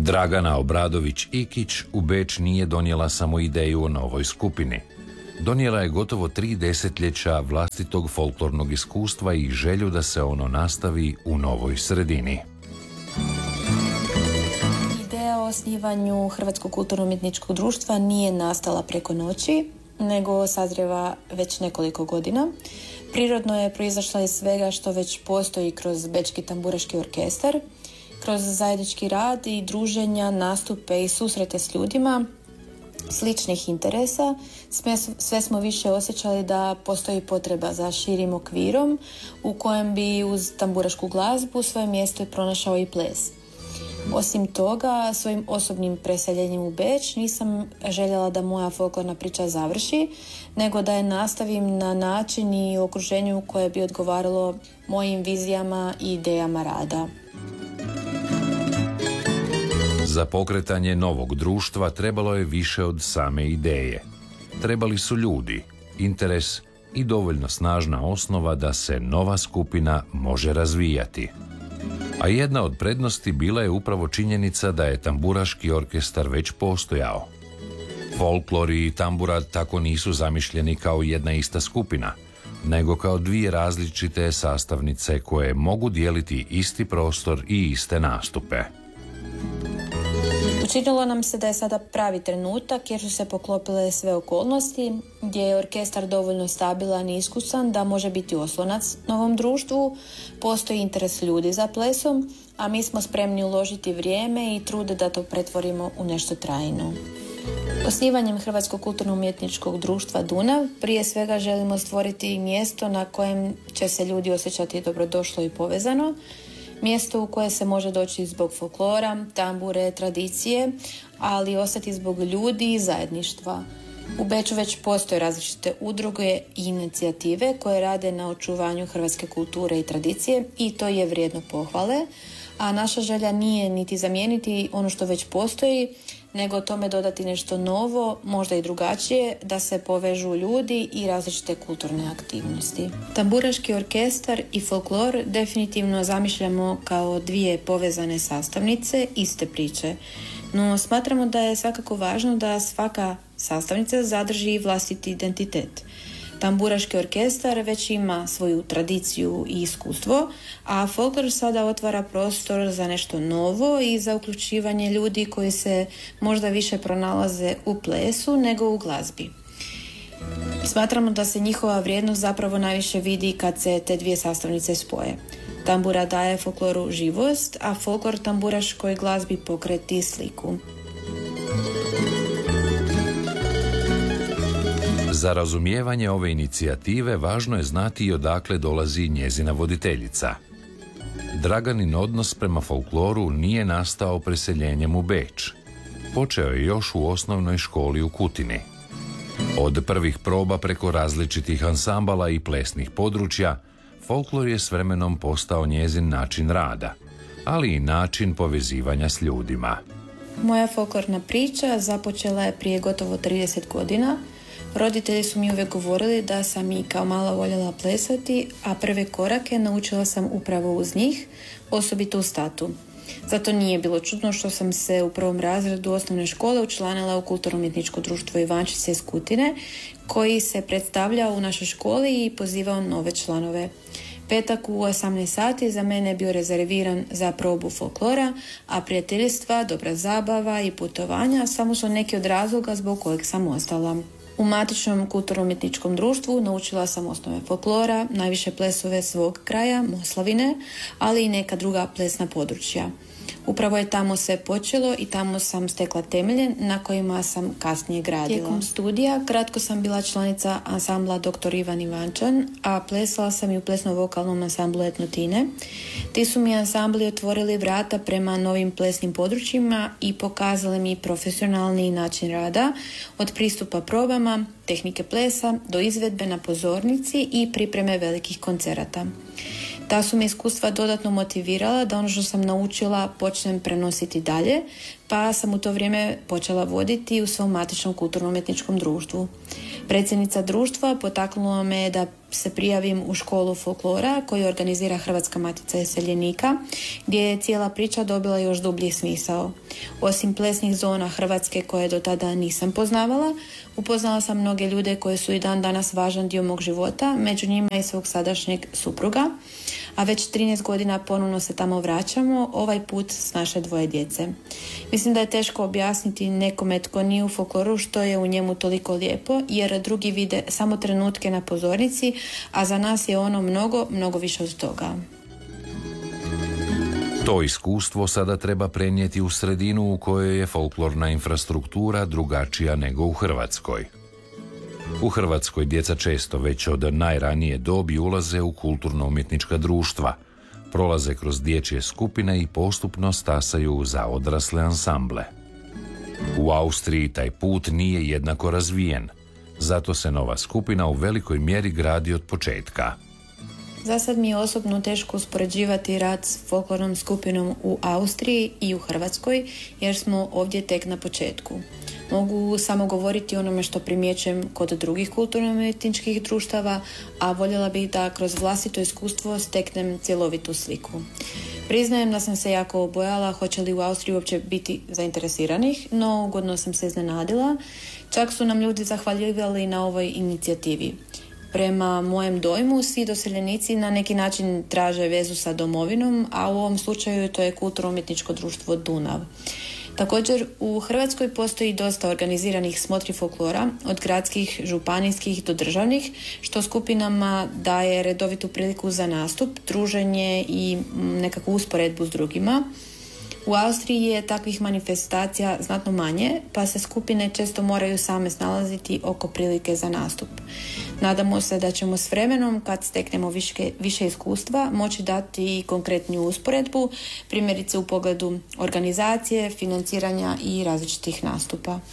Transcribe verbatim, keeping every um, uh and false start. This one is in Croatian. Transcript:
Dragana Obradović-Ikić u Beč nije donijela samo ideju o novoj skupini. Donijela je gotovo tri desetljeća vlastitog folklornog iskustva i želju da se ono nastavi u novoj sredini. Ideja o osnivanju Hrvatskog kulturno-umjetničkog društva nije nastala preko noći, nego sazrijeva već nekoliko godina. Prirodno je proizašla iz svega što već postoji kroz Bečki tamburaški orkestar, kroz zajednički rad i druženja, nastupe i susrete s ljudima sličnih interesa. Sve smo više osjećali da postoji potreba za širim okvirom u kojem bi uz tamburašku glazbu svoje mjesto pronašao i ples. Osim toga, svojim osobnim preseljenjem u Beč nisam željela da moja folklorna priča završi, nego da je nastavim na način i okruženju koje bi odgovaralo mojim vizijama i idejama rada. Za pokretanje novog društva trebalo je više od same ideje. Trebali su ljudi, interes i dovoljno snažna osnova da se nova skupina može razvijati. A jedna od prednosti bila je upravo činjenica da je tamburaški orkestar već postojao. Folklor i tambura tako nisu zamišljeni kao jedna ista skupina, nego kao dvije različite sastavnice koje mogu dijeliti isti prostor i iste nastupe. Učinilo nam se da je sada pravi trenutak jer su se poklopile sve okolnosti, gdje je orkestar dovoljno stabilan i iskusan da može biti oslonac novom društvu, postoji interes ljudi za plesom, a mi smo spremni uložiti vrijeme i trude da to pretvorimo u nešto trajno. Osnivanjem Hrvatskog kulturno-umjetničkog društva Dunav prije svega želimo stvoriti mjesto na kojem će se ljudi osjećati dobrodošlo i povezano, mjesto u koje se može doći zbog folklora, tambure, tradicije, ali ostati zbog ljudi i zajedništva. U Beču već postoje različite udruge i inicijative koje rade na očuvanju hrvatske kulture i tradicije i to je vrijedno pohvale, a naša želja nije niti zamijeniti ono što već postoji, nego tome dodati nešto novo, možda i drugačije, da se povežu ljudi i različite kulturne aktivnosti. Tamburaški orkestar i folklor definitivno zamišljamo kao dvije povezane sastavnice iste priče, no smatramo da je svakako važno da svaka sastavnica zadrži vlastiti identitet. Tamburaški orkestar već ima svoju tradiciju i iskustvo, a folklor sada otvara prostor za nešto novo i za uključivanje ljudi koji se možda više pronalaze u plesu nego u glazbi. Smatramo da se njihova vrijednost zapravo najviše vidi kad se te dvije sastavnice spoje. Tambura daje folkloru živost, a folklor tamburaškoj glazbi pokret i sliku. Za razumijevanje ove inicijative važno je znati i odakle dolazi njezina voditeljica. Draganin odnos prema folkloru nije nastao preseljenjem u Beč. Počeo je još u osnovnoj školi u Kutini. Od prvih proba preko različitih ansambala i plesnih područja, folklor je s vremenom postao njezin način rada, ali i način povezivanja s ljudima. Moja folklorna priča započela je prije gotovo trideset godina. Roditelji su mi uvijek govorili da sam i kao mala voljela plesati, a prve korake naučila sam upravo uz njih, osobito uz tatu. Zato nije bilo čudno što sam se u prvom razredu osnovne škole učlanila u Kulturno-umjetničko društvo Ivančice iz Kutine, koji se predstavljao u našoj školi i pozivao nove članove. Petak u osamnaest sati za mene je bio rezerviran za probu folklora, a prijateljstva, dobra zabava i putovanja samo su neki od razloga zbog kojeg sam ostala. U matičnom kulturno-umjetničkom društvu naučila sam osnove folklora, najviše plesove svog kraja, Moslavine, ali i neka druga plesna područja. Upravo je tamo sve počelo i tamo sam stekla temelje na kojima sam kasnije gradila. Tijekom studija kratko sam bila članica ansambla doktor Ivan Ivančan, a plesala sam i u plesno-vokalnom ansamblu Etnotine. Ti su mi ansambli otvorili vrata prema novim plesnim područjima i pokazali mi profesionalni način rada, od pristupa probama, tehnike plesa do izvedbe na pozornici i pripreme velikih koncerata. Ta su me iskustva dodatno motivirala da ono što sam naučila počnem prenositi dalje, pa sam u to vrijeme počela voditi u svom matičnom kulturno-umjetničkom društvu. Predsjednica društva potaknula me da se prijavim u školu folklora koju organizira Hrvatska matica iseljenika, gdje je cijela priča dobila još dublji smisao. Osim plesnih zona Hrvatske koje do tada nisam poznavala, upoznala sam mnoge ljude koji su i dan danas važan dio mog života, među njima i svog sadašnjeg supruga, a već trinaest godina ponovno se tamo vraćamo, ovaj put s naše dvoje djece. Mislim da je teško objasniti nekome tko nije u folkloru što je u njemu toliko lijepo, jer drugi vide samo trenutke na pozornici, a za nas je ono mnogo, mnogo više od toga. To iskustvo sada treba prenijeti u sredinu u kojoj je folklorna infrastruktura drugačija nego u Hrvatskoj. U Hrvatskoj djeca često već od najranije dobi ulaze u kulturno-umjetnička društva, prolaze kroz dječje skupine i postupno stasaju za odrasle ansamble. U Austriji taj put nije jednako razvijen, zato se nova skupina u velikoj mjeri gradi od početka. Za sad mi je osobno teško uspoređivati rad s folklornom skupinom u Austriji i u Hrvatskoj, jer smo ovdje tek na početku. Mogu samo govoriti o onome što primjećujem kod drugih kulturno-umjetničkih društava, a voljela bih da kroz vlastito iskustvo steknem cjelovitu sliku. Priznajem da sam se jako obojala hoće li u Austriji uopće biti zainteresiranih, no ugodno sam se iznenadila. Čak su nam ljudi zahvaljivali na ovoj inicijativi. Prema mojem dojmu, svi doseljenici na neki način traže vezu sa domovinom, a u ovom slučaju to je kulturno-umjetničko društvo Dunav. Također, u Hrvatskoj postoji dosta organiziranih smotri folklora, od gradskih, županijskih do državnih, što skupinama daje redovitu priliku za nastup, druženje i nekakvu usporedbu s drugima. U Austriji je takvih manifestacija znatno manje, pa se skupine često moraju same snalaziti oko prilike za nastup. Nadamo se da ćemo s vremenom, kad steknemo više, više iskustva, moći dati konkretniju usporedbu, primjerice u pogledu organizacije, financiranja i različitih nastupa.